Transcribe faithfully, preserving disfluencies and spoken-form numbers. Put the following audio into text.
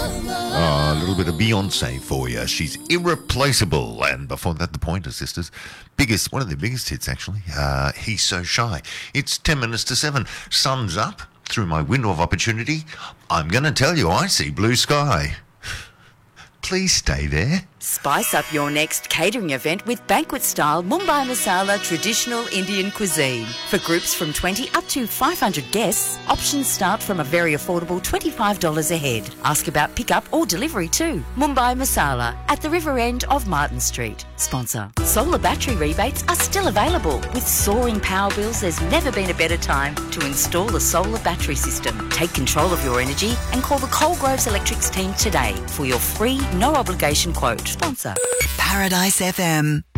Oh, a little bit of Beyonce for you. She's irreplaceable. And before that, the Pointer Sisters. Biggest, one of their biggest hits, actually. Uh, He's So Shy. It's ten minutes to seven. Sun's up. Through my window of opportunity, I'm going to tell you I see blue sky. Please stay there. Spice up your next catering event with banquet-style Mumbai Masala traditional Indian cuisine. For groups from twenty up to five hundred guests, options start from a very affordable twenty-five dollars a head. Ask about pickup or delivery too. Mumbai Masala at the river end of Martin Street. Sponsor. Solar battery rebates are still available. With soaring power bills, there's never been a better time to install a solar battery system. Take control of your energy and call the Coalgroves Electrics team today for your free, no obligation quote. Sponsor. Paradise F M.